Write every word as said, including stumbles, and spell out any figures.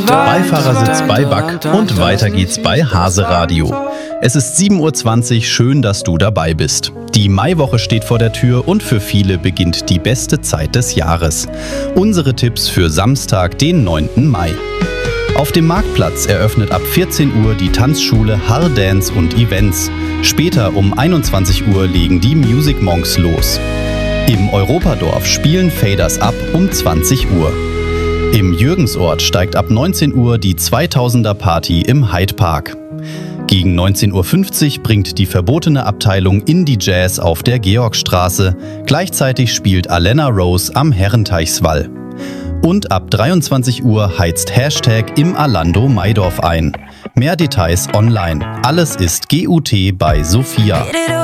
Beifahrersitz bei Back und weiter geht's bei Hase Radio. Es ist sieben Uhr zwanzig, schön, dass du dabei bist. Die Maiwoche steht vor der Tür und für viele beginnt die beste Zeit des Jahres. Unsere Tipps für Samstag, den neunten Mai. Auf dem Marktplatz eröffnet ab vierzehn Uhr die Tanzschule Har Dance und Events. Später um einundzwanzig Uhr legen die Music Monks los. Im Europadorf spielen Faders ab um zwanzig Uhr. Im Jürgensort steigt ab neunzehn Uhr die zweitausender Party im Hyde Park. Gegen neunzehn Uhr fünfzig bringt die verbotene Abteilung Indie Jazz auf der Georgstraße. Gleichzeitig spielt Alena Rose am Herrenteichswall. Und ab dreiundzwanzig Uhr heizt Hashtag im Alando Maidorf ein. Mehr Details online. Alles ist G U T bei Sophia.